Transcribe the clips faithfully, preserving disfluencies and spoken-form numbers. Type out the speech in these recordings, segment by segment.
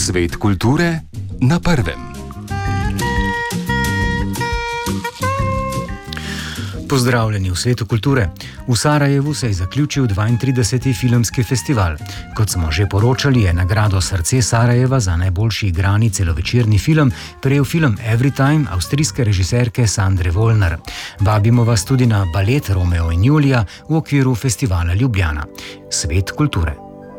Svet kulture na prvem. Pozdravljeni v svetu kulture. V Sarajevu se je zaključil dvaintrideseti filmski festival. Kot smo že poročali, je nagrado Srce Sarajeva za najboljši igrani celovečerni film prejel film Everytime avstrijske režiserke Sandre Vollner. Vabimo vas tudi na balet Romeo in Julija v okviru festivala Ljubljana. Svet kulture.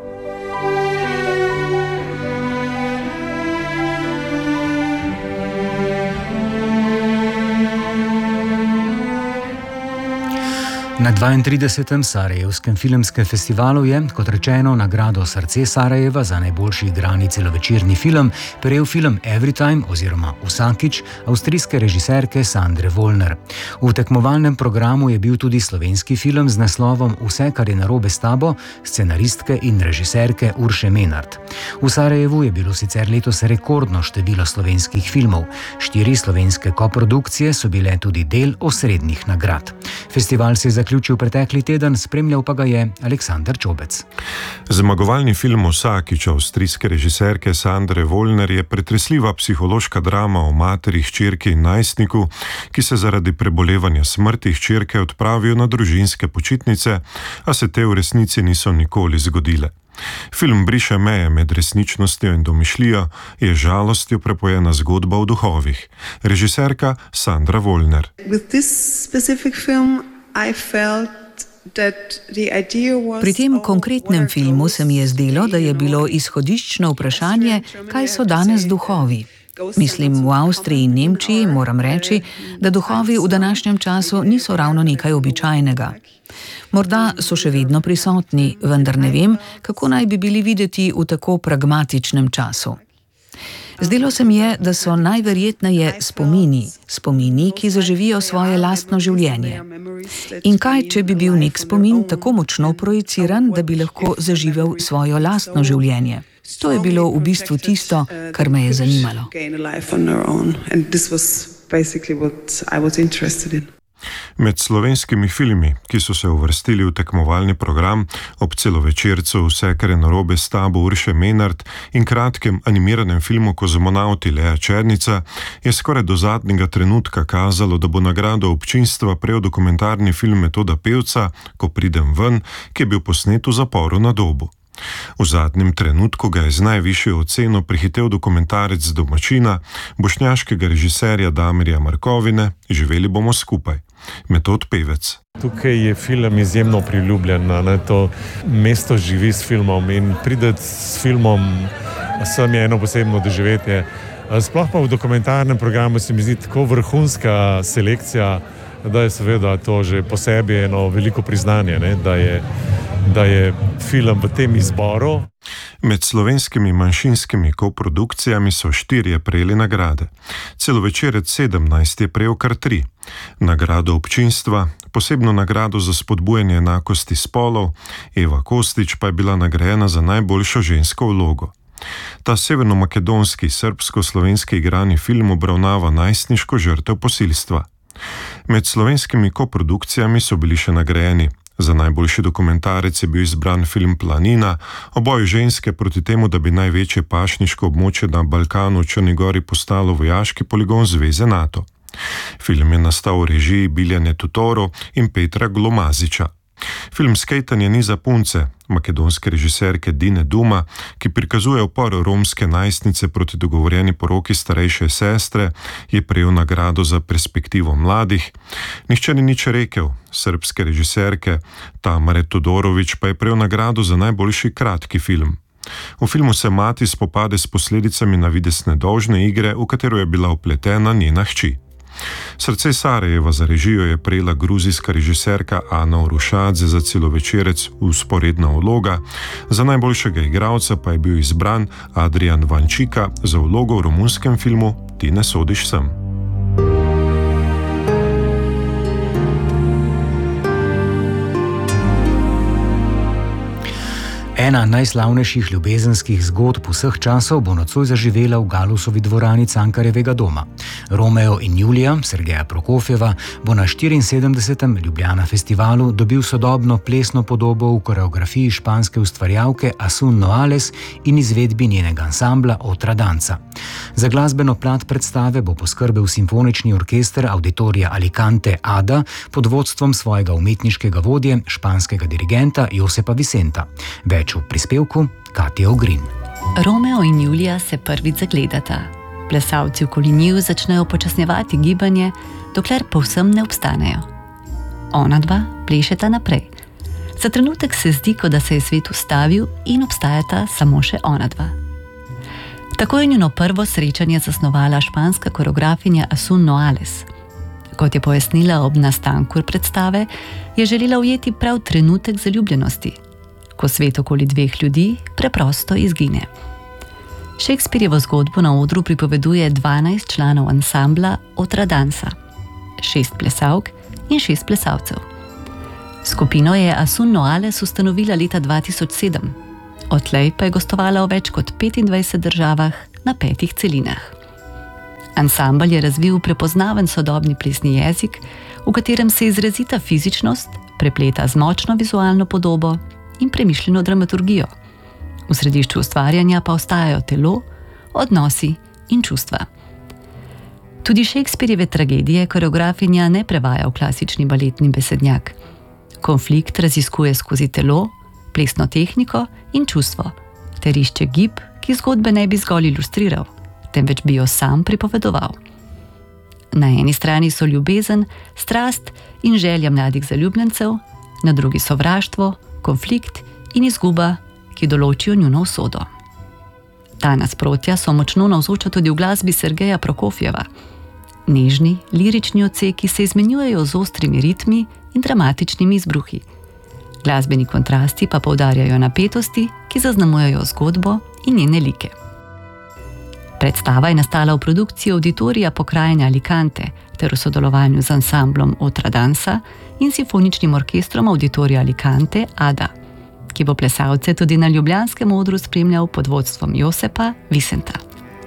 Na dvaintridesetem Sarajevskem filmskem festivalu je, kot rečeno, nagrado Srce Sarajeva za najboljši igrani celovečerni film prejel film Everytime oziroma Vsakič avstrijske režiserke Sandre Vollner. V tekmovalnem programu je bil tudi slovenski film z naslovom Vse, kar je narobe s tabo, scenaristke in režiserke Urše Menart. V Sarajevu je bilo sicer letos rekordno število slovenskih filmov. Štiri slovenske koprodukcije so bile tudi del osrednjih nagrad. Festival se je zaključil pretekli teden, spremljal pa ga je Aleksander Čobec. Zmagovalni film Vsakič avstrijske režiserke Sandre Vollner je pretresljiva psihološka drama o materi, hčerki in najstniku, ki se zaradi prebolevanja smrti hčerke odpravijo na družinske počitnice, a se te v resnici niso nikoli zgodile. Film briše meje med resničnostjo in domišljijo, je žalostjo prepojena zgodba o duhovih. Režiserka Sandra Vollner. Pri tem konkretnem filmu se mi je zdelo, da je bilo izhodiščno vprašanje, kaj so danes duhovi. Mislim, v Avstriji in Nemčiji moram reči, da duhovi v današnjem času niso ravno nekaj običajnega. Morda so še vedno prisotni, vendar ne vem, kako naj bi bili videti v tako pragmatičnem času. Zdelo se mi je, da so najverjetneje spomini, spomini, ki zaživijo svoje lastno življenje. In kaj, če bi bil nek spomin tako močno projiciran, da bi lahko zaživel svojo lastno življenje? To je bilo v bistvu tisto, kar me je zanimalo. Med slovenskimi filmi, ki so se uvrstili v tekmovalni program ob celovečercu Vse, kar je narobe s tabo Urše Menart in kratkem animiranem filmu Kozmonavti Lea Černica, je skoraj do zadnjega trenutka kazalo, da bo nagrado občinstva prejel dokumentarni film Metoda Pevca, Ko pridem ven, ki je bil posnet v zaporu na Dobu. V zadnjem trenutku ga je z najvišjo oceno prehitel dokumentarec Domačina, bošnjaškega režiserja Damirja Markovine, Živeli bomo skupaj. Metod Pevec. Tukaj je film izjemno priljubljen, ne, to mesto živi s filmom in prideti s filmom sem je eno posebno doživetje. Sploh pa v dokumentarnem programu se mi zdi tako vrhunska selekcija, da je seveda to že po sebi eno veliko priznanje, ne, da je da je film v tem izboru. Med slovenskimi manjšinskimi koprodukcijami so štirje prejeli nagrade. Celovečerec sedemnajst je prejel kar tri. Nagrado občinstva, posebno nagrado za spodbujanje enakosti spolov, Eva Kostić pa je bila nagrajena za najboljšo žensko vlogo. Ta severnomakedonski srbsko-slovenski igrani film obravnava najstniško žrtev posilstva. Med slovenskimi koprodukcijami so bili še nagrajeni. Za najboljši dokumentarec je bil izbran film Planina, o boju ženske proti temu, da bi največje pašniško območje na Balkanu v Črni Gori postalo vojaški poligon Zveze NATO. Film je nastal v režiji Biljane Tutoro in Petra Glomazića. Film Skejtanje ni za punce, makedonske režiserke Dine Duma, ki prikazuje upor romske najstnice proti dogovorjeni poroki starejše sestre, je prejel nagrado za perspektivo mladih. Nihče ni nič rekel, srbske režiserke Tamare Todorović pa je prejel nagrado za najboljši kratki film. V filmu se mati spopade s posledicami navidezne dolžne igre, v katero je bila vpletena njena hči. Srce Sarajeva za režijo je prejela gruzijska režiserka Ana Urušadze za celovečerec Vzporedna vloga, za najboljšega igralca pa je bil izbran Adrian Vančika za vlogo v romunskem filmu Ti ne sodiš sem. Ena najslavnejših ljubezenskih zgodb vseh časov bo nocoj zaživela v Galusovi dvorani Cankarjevega doma. Romeo in Julija Sergeja Prokofjeva bo na štiriinsedemdesetem Ljubljana festivalu dobil sodobno plesno podobo v koreografiji španske ustvarjalke Asun Noales in izvedbi njenega ansambla Otra danza. Za glasbeno plat predstave bo poskrbel simfonični orkester Auditorija Alicante Ada pod vodstvom svojega umetniškega vodje, španskega dirigenta Josepa Vicenta. Več v prispevku Katja Ogrin. Romeo in Julija se prvič zagledata. Plesalci okoli njiju začnejo počasnjevati gibanje, dokler povsem ne obstanejo. Ona dva plešeta naprej. Za trenutek se zdi, kot da se je svet ustavil in obstajata samo še ona dva. Tako je njeno prvo srečanje zasnovala španska koreografinja Asun Noales. Kot je pojasnila ob nastanku predstave, je želela ujeti prav trenutek zaljubljenosti, ko svet okoli dveh ljudi preprosto izgine. Shakespearejevo zgodbo na odru pripoveduje dvanajst članov ansambla Otra danza, šest plesalk in šest plesalcev. Skupino je Asun Noales ustanovila leta dva tisoč sedem, odtlej pa je gostovala v več kot petindvajsetih državah na petih celinah. Ansambel je razvil prepoznaven sodobni plesni jezik, v katerem se izrazita fizičnost prepleta z močno vizualno podobo in premišljeno dramaturgijo. V središču ustvarjanja pa ostajajo telo, odnosi in čustva. Tudi Shakespearejeve tragedije koreografinja ne prevaja v klasični baletni besednjak. Konflikt raziskuje skozi telo, plesno tehniko in čustvo, ter išče gib, ki zgodbe ne bi zgolj ilustriral, temveč bi jo sam pripovedoval. Na eni strani so ljubezen, strast in želja mladih zaljubljencev, na drugi sovraštvo, konflikt in izguba, ki določijo njuno usodo. Ta nasprotja so močno navzoča tudi v glasbi Sergeja Prokofjeva. Nežni, lirični odseki se izmenjujejo z ostrimi ritmi in dramatičnimi izbruhi. Glasbeni kontrasti pa poudarjajo napetosti, ki zaznamujejo zgodbo in njene like. Predstava je nastala v produkciji Auditorija pokrajine Alicante ter v sodelovanju z ansamblom Otra danza in simfoničnim orkestrom Auditorija Alicante Ada, ki bo plesalce tudi na ljubljanskem odru spremljal pod vodstvom Josepa Vicenta.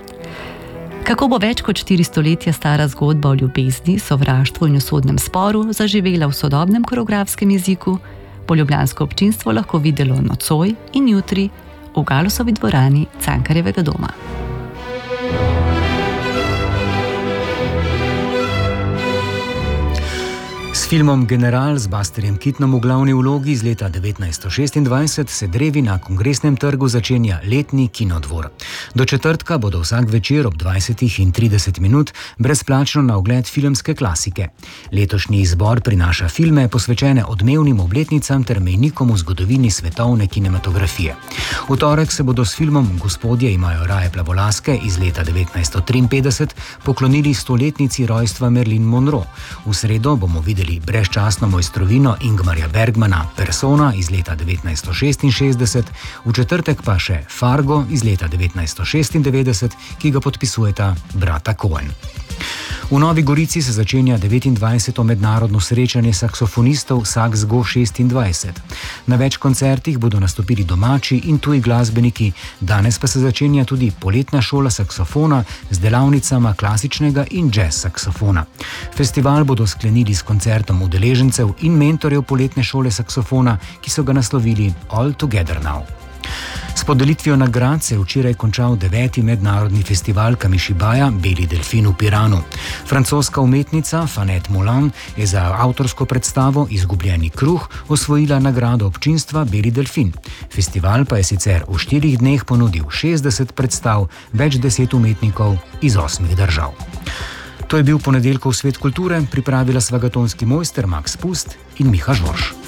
Kako bo več kot štiri stoletja stara zgodba o ljubezni, sovraštvu in usodnem sporu zaživela v sodobnem koreografskem jeziku, bo ljubljansko občinstvo lahko videlo nocoj in jutri v Galusovi dvorani Cankarjevega doma. S filmom General z Busterjem Keatonom v glavni vlogi iz leta devetnajststo šestindvajset se drevi na Kongresnem trgu začenja letni kinodvor. Do četrtka bodo vsak večer ob dvajsetih in trideset minut brezplačno na ogled filmske klasike. Letošnji izbor prinaša filme posvečene odmevnim obletnicam ter mejnikom v zgodovini svetovne kinematografije. V torek se bodo s filmom Gospodje imajo raje plavolaske iz leta devetnajststo triinpetdeset poklonili stoletnici rojstva Marilyn Monroe. V sredo bomo videli brezčasno mojstrovino Ingmarja Bergmana Persona iz leta devetnajststo šestinšestdeset, v četrtek pa še Fargo iz leta devetnajststo šestindevetdeset, ki ga podpisujeta brata Coen. V Novi Gorici se začenja devetindvajseto mednarodno srečanje saksofonistov Saxgo šestindvajset. Na več koncertih bodo nastopili domači in tuji glasbeniki, danes pa se začenja tudi poletna šola saksofona z delavnicama klasičnega in jazz saksofona. Festival bodo sklenili s koncertom udeležencev in mentorjev poletne šole saksofona, ki so ga naslovili All Together Now. S podelitvijo nagrad se je včeraj končal deveti mednarodni festival Kamishibaja Beli delfin v Piranu. Francoska umetnica Fanette Moulin je za avtorsko predstavo Izgubljeni kruh osvojila nagrado občinstva Beli delfin. Festival pa je sicer v štirih dneh ponudil šestdeset predstav več deset umetnikov iz osmih držav. To je bil ponedeljkov Svet kulture, pripravila sva ga tonski mojster Max Pust in Miha Žorž.